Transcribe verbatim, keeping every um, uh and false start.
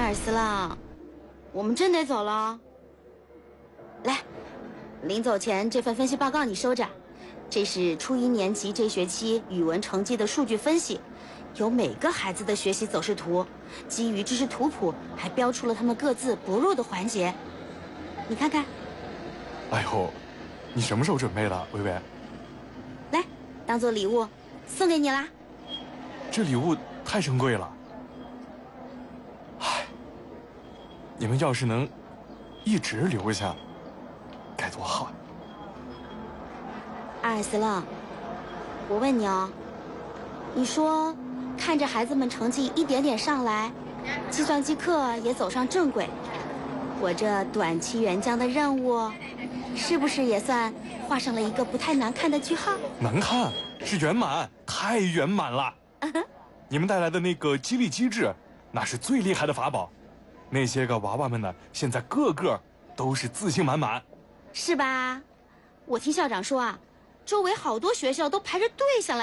尔斯朗，我们真得走了。来，临走前这份分析报告你收着，这是初一年级这学期语文成绩的数据分析，有每个孩子的学习走势图，基于知识图谱还标出了他们各自薄弱的环节。你看看。 哎呦，你什么时候准备的，薇薇？ 来，当做礼物，送给你啦。 这礼物太珍贵了。唉，你们要是能一直留下，该多好。 阿尔斯朗，我问你哦，你说看着孩子们成绩一点点上来，计算机课也走上正轨，我这短期援疆的任务，是不是也算画上了一个不太难看的句号？ 难看是圆满，太圆满了。你们带来的那个激励机制，那是最厉害的法宝。那些个娃娃们呢，现在个个都是自信满满， 是吧？我听校长说啊，周围好多学校都排着队想来